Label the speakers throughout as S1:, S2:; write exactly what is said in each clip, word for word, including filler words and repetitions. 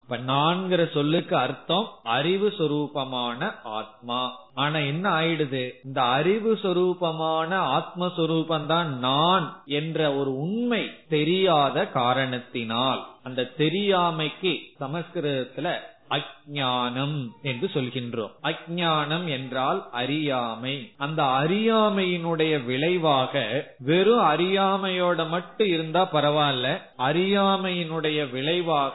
S1: இப்ப நான்கிற சொல்லுக்கு அர்த்தம் அறிவு சொரூபமான ஆத்மா. ஆனா என்ன ஆயிடுது, இந்த அறிவு சொரூபமான ஆத்மஸ்வரூபந்தான் நான் என்ற ஒரு உண்மை தெரியாத காரணத்தினால், அந்த தெரியாமைக்கு சமஸ்கிருதத்துல அஞ்ஞானம் என்று சொல்கின்றோம். அஞ்ஞானம் என்றால் அறியாமை. அந்த அறியாமையினுடைய விளைவாக, வெறும் அறியாமையோட மட்டும் இருந்தா பரவாயில்ல, அறியாமையினுடைய விளைவாக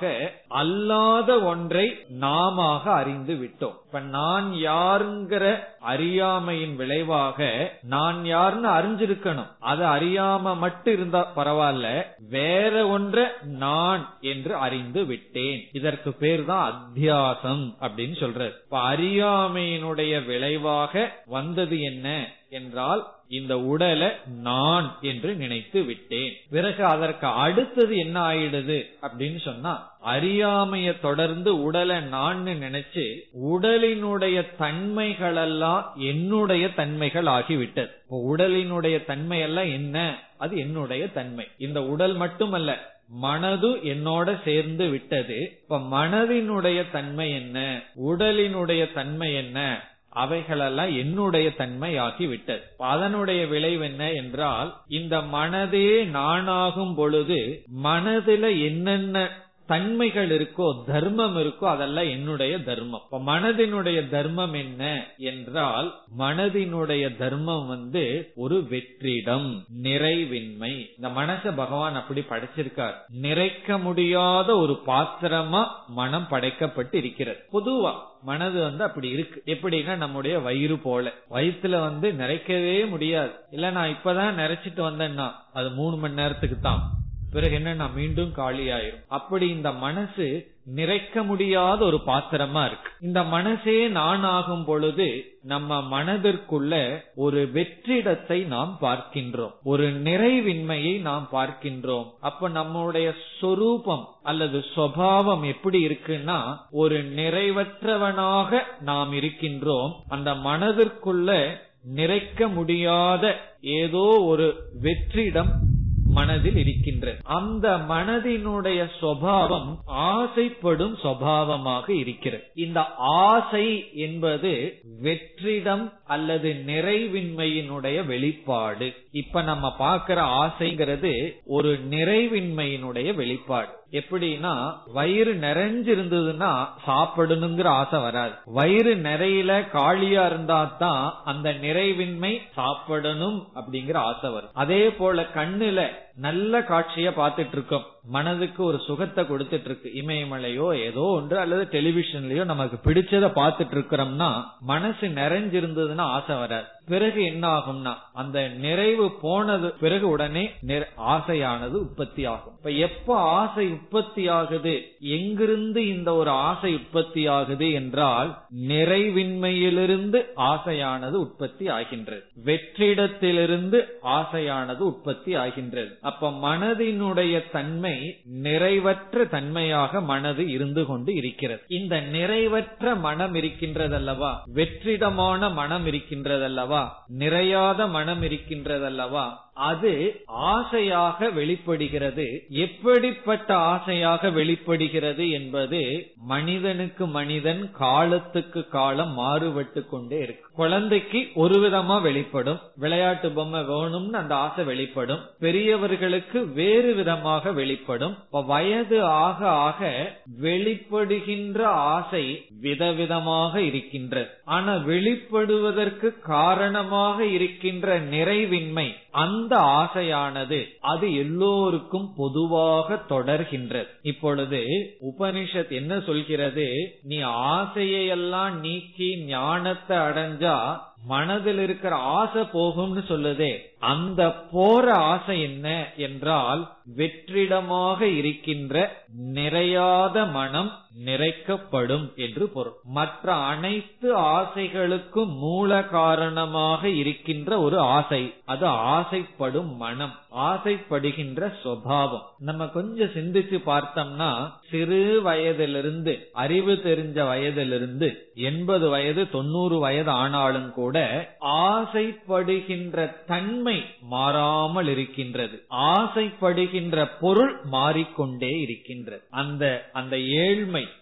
S1: அல்லாத ஒன்றை நாம அறிந்து விட்டோம். இப்ப நான் யாருங்கிற அறியாமையின் விளைவாக நான் யாருன்னு அறிஞ்சிருக்கணும், அது அறியாம மட்டும் இருந்தா பரவாயில்ல, வேற ஒன்றை நான் என்று அறிந்து விட்டேன். இதற்கு பேர் தான் அத்தியாசம் அப்படின்னு சொல்றது. இப்ப அறியாமையினுடைய விளைவாக வந்தது என்ன என்றால், இந்த உடலை நான் என்று நினைத்து விட்டேன். பிறகு அதற்கு அடுத்தது என்ன ஆயிடுது அப்படின்னு சொன்னா, அறியாமைய தொடர்ந்து உடலை நான் நினைச்சு உடலினுடைய தன்மைகளெல்லாம் என்னுடைய தன்மைகள் ஆகிவிட்டது. இப்போ உடலினுடைய தன்மை எல்லாம் என்ன, அது என்னுடைய தன்மை. இந்த உடல் மட்டுமல்ல, மனது என்னோட சேர்ந்து விட்டது. இப்ப மனதினுடைய தன்மை என்ன, உடலினுடைய தன்மை என்ன, அவைகளெல்லாம் என்னுடைய தன்மை ஆகிவிட்டது. அதனுடைய விளைவு என்ன என்றால், இந்த மனதே நானாகும் பொழுது மனதில என்னென்ன தன்மைகள் இருக்கோ, தர்மம் இருக்கோ, அதெல்லாம் என்னுடைய தர்மம். இப்ப மனதினுடைய தர்மம் என்ன என்றால், மனதினுடைய தர்மம் வந்து ஒரு வெற்றிடம், நிறைவின்மை. இந்த மனச பகவான் அப்படி படைச்சிருக்கார். நிறைக்க முடியாத ஒரு பாத்திரமா மனம் படைக்கப்பட்டு இருக்கிறது. பொதுவா மனது வந்து அப்படி இருக்கு. எப்படின்னா, நம்முடைய வயிறு போல, வயிற்றுல வந்து நிறைக்கவே முடியாது. இல்ல நான் இப்பதான் நிறைச்சிட்டு வந்தேன்னா அது மூணு மணி நேரத்துக்கு தான், பிறகு என்ன மீண்டும் காலி ஆயிரும். அப்படி இந்த மனசு நிறைக்க முடியாத ஒரு பாத்திரமா இருக்கு. இந்த மனசே நான் ஆகும் பொழுது நம்ம மனதிற்குள்ள ஒரு வெற்றிடத்தை நாம் பார்க்கின்றோம், ஒரு நிறைவின்மையை நாம் பார்க்கின்றோம். அப்ப நம்முடைய சொரூபம் அல்லது சுபாவம் எப்படி இருக்குன்னா, ஒரு நிறைவற்றவனாக நாம் இருக்கின்றோம். அந்த மனதிற்குள்ள நிறைக்க முடியாத ஏதோ ஒரு வெற்றிடம் மனதில் இருக்கின்றது. அந்த மனதினுடைய சுபாவம் ஆசைப்படும் சுபாவமாக இருக்கிறது. இந்த ஆசை என்பது வெற்றிடம் அல்லது நிறைவின்மையினுடைய வெளிப்பாடு. இப்ப நம்ம பார்க்கிற ஆசைங்கிறது ஒரு நிறைவின்மையினுடைய வெளிப்பாடு. எப்படின்னா, வயிறு நிறைஞ்சிருந்ததுன்னா சாப்பிடணுங்கிற ஆசை வராது. வயிறு நிறையில காலியா இருந்தா தான் அந்த நிறைவின்மை, சாப்பிடணும் அப்படிங்கிற ஆசை வரும். அதே போல கண்ணுல நல்ல காட்சிய பாத்துட்டு இருக்கோம், மனதுக்கு ஒரு சுகத்தை கொடுத்துட்டு இருக்கு, இமயமலையோ ஏதோ ஒன்று அல்லது டெலிவிஷன்லயோ நமக்கு பிடிச்சத பாத்துட்டு இருக்கிறோம்னா மனசு நிறைஞ்சிருந்ததுன்னா ஆசை வராது. பிறகு என்ன ஆகும்னா, அந்த நிறைவு போனது பிறகு உடனே ஆசையானது உற்பத்தி ஆகும். இப்ப எப்ப ஆசை உற்பத்தி ஆகுது, எங்கிருந்து இந்த ஒரு ஆசை உற்பத்தி ஆகுது என்றால், நிறைவின்மையிலிருந்து ஆசையானது உற்பத்தி ஆகின்றது, வெற்றிடத்திலிருந்து ஆசையானது உற்பத்தி ஆகின்றது. அப்ப மனதினுடைய தன்மை நிறைவற்ற தன்மையாக மனது இருந்து கொண்டு இருக்கிறது. இந்த நிறைவற்ற மனம் இருக்கின்றதல்லவா, வெற்றிடமான மனம் இருக்கின்றதல்லவா, நிறையாத மனம் இருக்கின்றதல்லவா, அது ஆசையாக வெளிப்படுகிறது. எப்படிப்பட்ட ஆசையாக வெளிப்படுகிறது என்பது மனிதனுக்கு மனிதன், காலத்துக்கு காலம் மாறுபட்டு கொண்டே இருக்கு. குழந்தைக்கு ஒரு விதமா வெளிப்படும், விளையாட்டு பொம்மை வேணும்னு அந்த ஆசை வெளிப்படும். பெரியவர்களுக்கு வேறு விதமாக வெளிப்படும். வயது ஆக ஆக வெளிப்படுகின்ற ஆசை விதவிதமாக இருக்கின்றது. ஆனா வெளிப்படுவதற்கு காரணமாக இருக்கின்ற நிறைவின்மை, அந்த ஆசையானது அது எல்லோருக்கும் பொதுவாக தொடர்கின்றது. இப்பொழுது உபனிஷத் என்ன சொல்கிறது, நீ ஆசையெல்லாம் நீக்கி ஞானத்தை அடைஞ்சா மனதில் இருக்கிற ஆசை போகும்னு சொல்லுதே, அந்த போற ஆசை என்ன என்றால், வெற்றிடமாக இருக்கின்ற நிறையாத மனம் நிறைக்கப்படும் என்று பொருள். மற்ற அனைத்து ஆசைகளுக்கும் மூல காரணமாக இருக்கின்ற ஒரு ஆசை, அது ஆசைப்படும் மனம், ஆசைப்படுகின்ற சுபாவம். நம்ம கொஞ்சம் சிந்திச்சு பார்த்தோம்னா, சிறு வயதிலிருந்து, அறிவு தெரிஞ்ச வயதிலிருந்து எண்பது வயது தொண்ணூறு வயது ஆனாலும் கூட ஆசைப்படுகின்ற தன்மை மாறாமல் இருக்கின்றது. ஆசைப்படுகின்ற பொருள் மாறிக்கொண்டே இருக்கின்றது. அந்த அந்த ஏழ்மை